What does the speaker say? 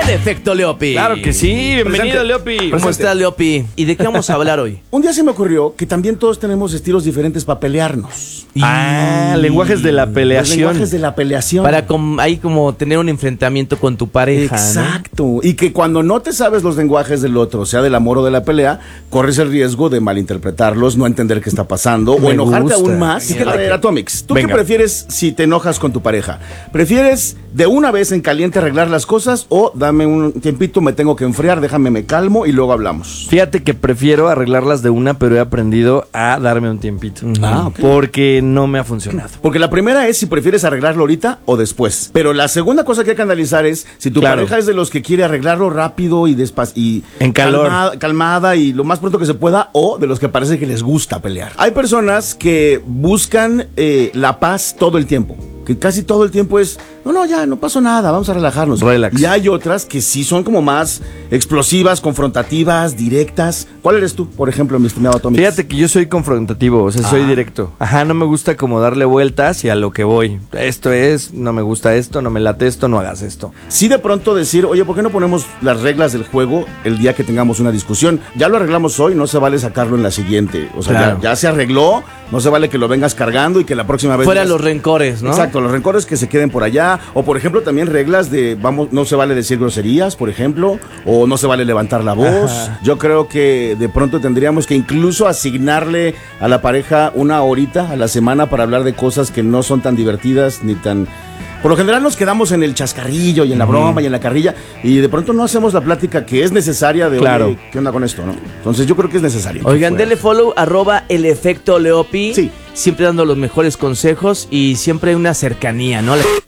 El efecto Leopi. Claro que sí, bienvenido Leopi. ¿Cómo estás, Leopi? ¿Y de qué vamos a hablar hoy? Un día se me ocurrió que también todos tenemos estilos diferentes para pelearnos. Lenguajes de la Los peleación. lenguajes de la peleación. Para ahí como tener un enfrentamiento con tu pareja, Exacto. ¿No? Y que cuando no te sabes los lenguajes del otro, sea del amor o de la pelea, corres el riesgo de malinterpretarlos, no entender qué está pasando o enojarte aún más. A ver, Atomix, ¿tú qué prefieres si te enojas con tu pareja? ¿Prefieres de una vez en caliente arreglar las cosas o dame un tiempito, me tengo que enfriar, déjame me calmo y luego hablamos? Fíjate que prefiero arreglarlas de una, pero he aprendido a darme un tiempito. Ok. Porque no me ha funcionado. Porque la primera es si prefieres arreglarlo ahorita o después. Pero la segunda cosa que hay que analizar es si tu pareja es de los que quiere arreglarlo rápido y despacio. En calor. Calmada y lo más pronto que se pueda, o de los que parece que les gusta pelear. Hay personas que buscan la paz todo el tiempo. Que casi todo el tiempo es, ya no pasó nada, vamos a relajarnos. Relax. Y hay otras que sí son como más explosivas, confrontativas, directas. ¿Cuál eres tú, por ejemplo, mi estimado Tommy? Fíjate que yo soy confrontativo, o sea, soy directo. Ajá, no me gusta como darle vueltas y a lo que voy. Esto es, no me gusta esto, no me late esto, no hagas esto. Sí, de pronto decir, oye, ¿por qué no ponemos las reglas del juego el día que tengamos una discusión? Ya lo arreglamos hoy, no se vale sacarlo en la siguiente. O sea, claro, ya se arregló, no se vale que lo vengas cargando y que la próxima vez... Fuera los rencores, ¿no? Exacto, los rencores que se queden por allá. O, por ejemplo, también reglas de, no se vale decir groserías, por ejemplo, o no se vale levantar la voz. Ajá. Yo creo que de pronto tendríamos que incluso asignarle a la pareja una horita a la semana para hablar de cosas que no son tan divertidas ni tan... Por lo general nos quedamos en el chascarrillo y en la broma y en la carrilla y de pronto no hacemos la plática que es necesaria de, oye, ¿qué onda con esto, no? Entonces yo creo que es necesario. Oigan, denle follow, @el efecto Leopi. Sí. Siempre dando los mejores consejos y siempre una cercanía, ¿no?